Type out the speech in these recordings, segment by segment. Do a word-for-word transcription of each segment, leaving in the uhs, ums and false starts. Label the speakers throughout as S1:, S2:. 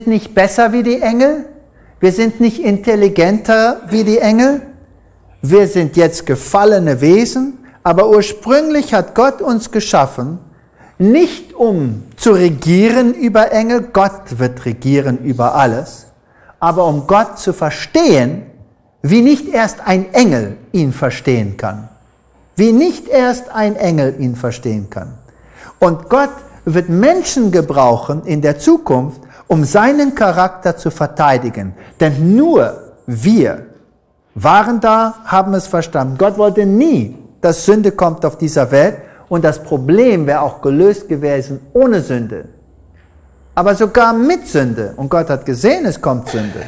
S1: nicht besser wie die Engel, wir sind nicht intelligenter wie die Engel, wir sind jetzt gefallene Wesen, aber ursprünglich hat Gott uns geschaffen, nicht um zu regieren über Engel, Gott wird regieren über alles, aber um Gott zu verstehen, wie nicht erst ein Engel ihn verstehen kann. Wie nicht erst ein Engel ihn verstehen kann. Und Gott wird Menschen gebrauchen in der Zukunft, um seinen Charakter zu verteidigen. Denn nur wir waren da, haben es verstanden. Gott wollte nie, dass Sünde kommt auf dieser Welt und das Problem wäre auch gelöst gewesen ohne Sünde. Aber sogar mit Sünde, und Gott hat gesehen, es kommt Sünde,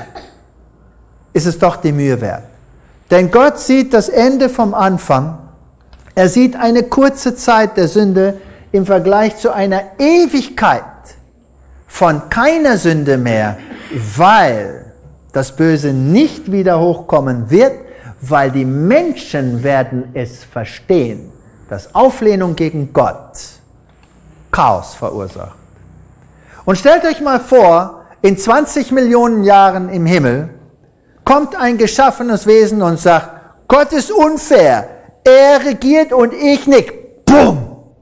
S1: ist es doch die Mühe wert. Denn Gott sieht das Ende vom Anfang. Er sieht eine kurze Zeit der Sünde im Vergleich zu einer Ewigkeit von keiner Sünde mehr, weil das Böse nicht wieder hochkommen wird, weil die Menschen werden es verstehen, dass Auflehnung gegen Gott Chaos verursacht. Und stellt euch mal vor, in zwanzig Millionen Jahren im Himmel kommt ein geschaffenes Wesen und sagt, Gott ist unfair, er regiert und ich nicht. Bumm!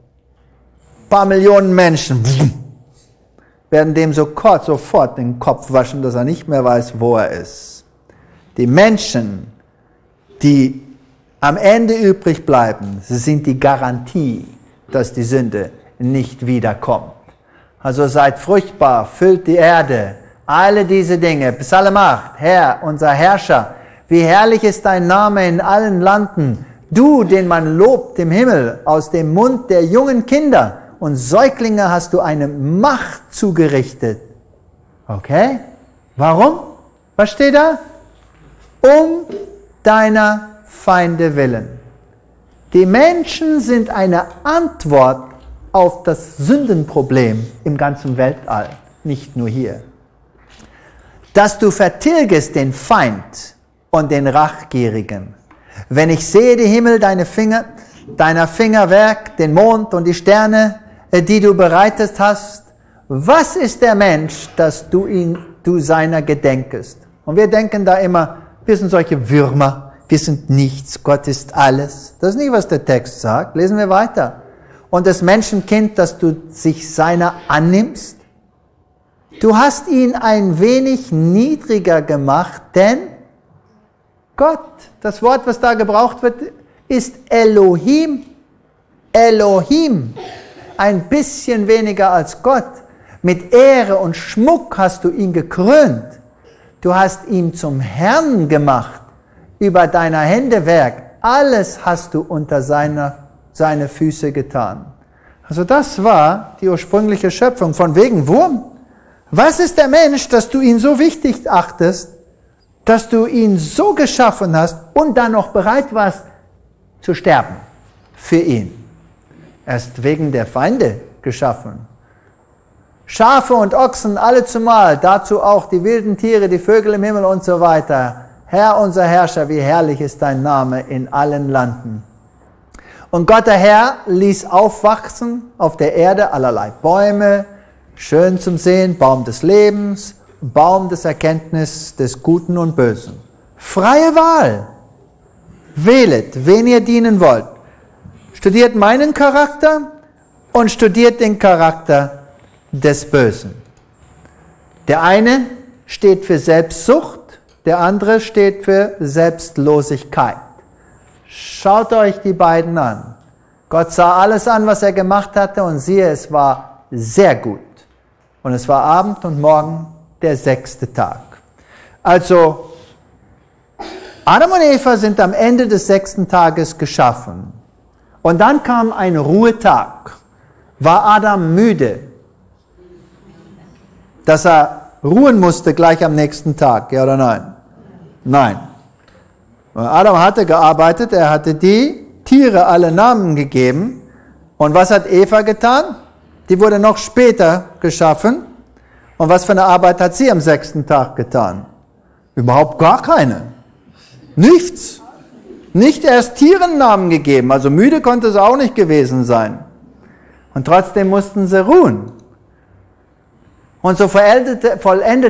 S1: Ein paar Millionen Menschen werden dem sofort, sofort den Kopf waschen, dass er nicht mehr weiß, wo er ist. Die Menschen, die am Ende übrig bleiben, sie sind die Garantie, dass die Sünde nicht wiederkommt. Also seid fruchtbar, füllt die Erde, alle diese Dinge, Psalm acht, Herr, unser Herrscher, wie herrlich ist dein Name in allen Landen, du, den man lobt im Himmel, aus dem Mund der jungen Kinder und Säuglinge hast du eine Macht zugerichtet. Okay? Warum? Was steht da? Um deiner Feinde willen. Die Menschen sind eine Antwort auf das Sündenproblem im ganzen Weltall, nicht nur hier. Dass du vertilgest den Feind und den Rachgierigen. Wenn ich sehe die Himmel, deine Finger, deiner Fingerwerk, den Mond und die Sterne, die du bereitet hast, was ist der Mensch, dass du ihn, du seiner gedenkest? Und wir denken da immer, wir sind solche Würmer, wir sind nichts, Gott ist alles. Das ist nicht, was der Text sagt. Lesen wir weiter. Und das Menschenkind, dass du sich seiner annimmst, du hast ihn ein wenig niedriger gemacht, denn Gott, das Wort, was da gebraucht wird, ist Elohim. Elohim. Ein bisschen weniger als Gott. Mit Ehre und Schmuck hast du ihn gekrönt. Du hast ihn zum Herrn gemacht über deiner Hände Werk. Alles hast du unter seiner, seine Füße getan. Also das war die ursprüngliche Schöpfung. Von wegen Wurm. Was ist der Mensch, dass du ihn so wichtig achtest, dass du ihn so geschaffen hast und dann noch bereit warst zu sterben für ihn? Er ist wegen der Feinde geschaffen. Schafe und Ochsen alle zumal, dazu auch die wilden Tiere, die Vögel im Himmel und so weiter. Herr, unser Herrscher, wie herrlich ist dein Name in allen Landen. Und Gott der Herr ließ aufwachsen auf der Erde allerlei Bäume, schön zum Sehen, Baum des Lebens, Baum des Erkenntnisses des Guten und Bösen. Freie Wahl. Wählet, wen ihr dienen wollt. Studiert meinen Charakter und studiert den Charakter des Bösen. Der eine steht für Selbstsucht, der andere steht für Selbstlosigkeit. Schaut euch die beiden an. Gott sah alles an, was er gemacht hatte, und siehe, es war sehr gut. Und es war Abend und Morgen der sechste Tag. Also, Adam und Eva sind am Ende des sechsten Tages geschaffen. Und dann kam ein Ruhetag. War Adam müde, dass er ruhen musste gleich am nächsten Tag, ja oder nein? Nein. Adam hatte gearbeitet, er hatte die Tiere alle Namen gegeben. Und was hat Eva getan? Die wurde noch später geschaffen. Und was für eine Arbeit hat sie am sechsten Tag getan? Überhaupt gar keine. Nichts. Nicht erst Tieren Namen gegeben. Also müde konnte sie auch nicht gewesen sein. Und trotzdem mussten sie ruhen. Und so vollendete, vollendete